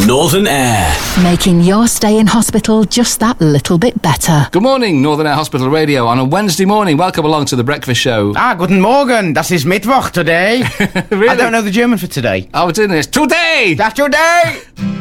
Northern Air. Making your stay in hospital just that little bit better. Good morning, Northern Air Hospital Radio on a Wednesday morning. Welcome along to the breakfast show. Guten Morgen. Das ist Mittwoch today. Really? I don't know the German for today. Oh, it's in this. Today! That's your day.